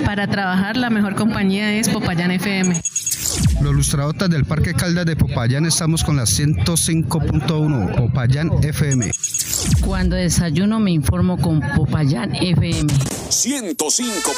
Para trabajar la mejor compañía es Popayán FM. Los lustradotas del Parque Caldas de Popayán estamos con la 105.1 Popayán FM. Cuando desayuno me informo con Popayán FM. 105.